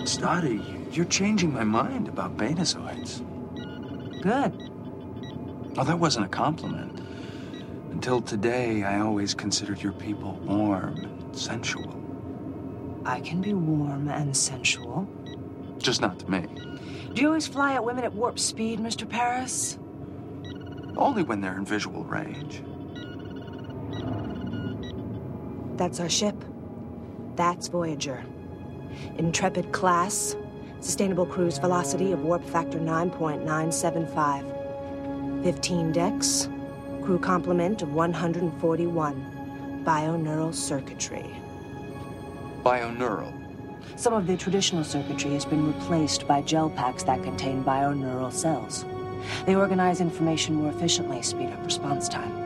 Study, you're changing my mind about Betazoids. Good. Oh, that wasn't a compliment. Until today, I always considered your people warm and sensual. I can be warm and sensual. Just not to me. Do you always fly at women at warp speed, Mr. Paris? Only when they're in visual range. That's our ship. That's Voyager. Intrepid class. Sustainable cruise velocity of warp factor 9.975. 15 decks. Crew complement of 141. Bioneural circuitry. Bioneural. Some of the traditional circuitry has been replaced by gel packs that contain bioneural cells. They organize information more efficiently, speed up response time.